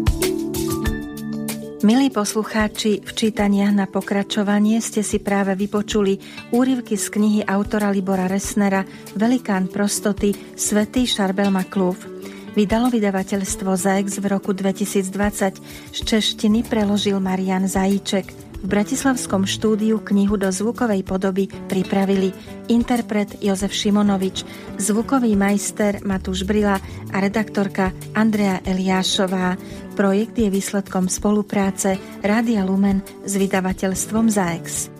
Milí poslucháči, v čítaniach na pokračovanie ste si práve vypočuli úryvky z knihy autora Libora Resnera Velikán prostoty Svätý Šarbel Maklúf. Vydalo vydavateľstvo ZAEX v roku 2020. Z češtiny preložil Marián Zajíček. V bratislavskom štúdiu knihu do zvukovej podoby pripravili interpret Jozef Šimonovič, zvukový majster Matúš Brila a redaktorka Andrea Eliášová. Projekt je výsledkom spolupráce Rádia Lumen s vydavateľstvom ZAEX.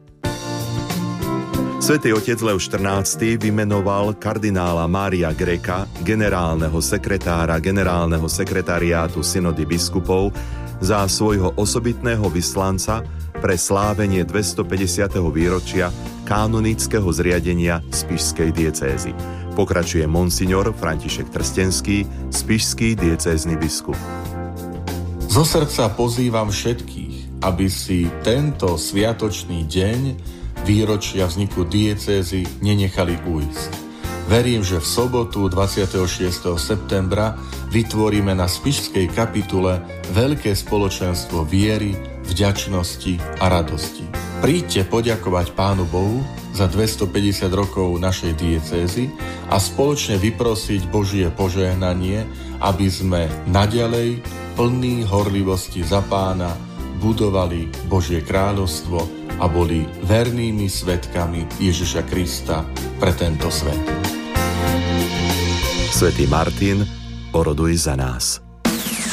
Svätý otec Leo XIV vymenoval kardinála Mária Greka, generálneho sekretára generálneho sekretariátu synody biskupov, za svojho osobitného vyslanca pre slávenie 250. výročia kanonického zriadenia Spišskej diecézy. Pokračuje monsignor František Trstenský, spišský diecézny biskup. Zo srdca pozývam všetkých, aby si tento sviatočný deň výročia vzniku diecézy nenechali ujsť. Verím, že v sobotu 26. septembra vytvoríme na spišskej kapitule veľké spoločenstvo viery, vďačnosti a radosti. Príďte poďakovať Pánu Bohu za 250 rokov našej diecézy a spoločne vyprosiť Božie požehnanie, aby sme naďalej plní horlivosti za Pána budovali Božie kráľovstvo a boli vernými svedkami Ježiša Krista pre tento svet. Svätý Martin, oroduj za nás.